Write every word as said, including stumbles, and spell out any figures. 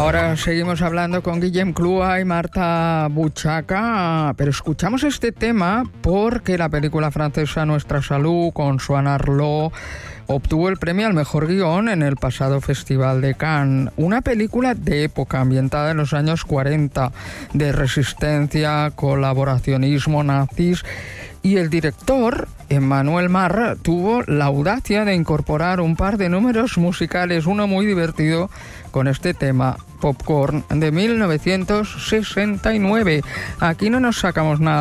Ahora seguimos hablando con Guillem Clua y Marta Buchaca, pero escuchamos este tema porque la película francesa Nuestra Salud, con Swan Arlo, obtuvo el premio al mejor guión en el pasado Festival de Cannes. Una película de época ambientada en los años cuarenta, de resistencia, colaboracionismo, nazis. Y el director, Emmanuel Mar, tuvo la audacia de incorporar un par de números musicales, uno muy divertido con este tema, Popcorn, de mil novecientos sesenta y nueve. Aquí no nos sacamos nada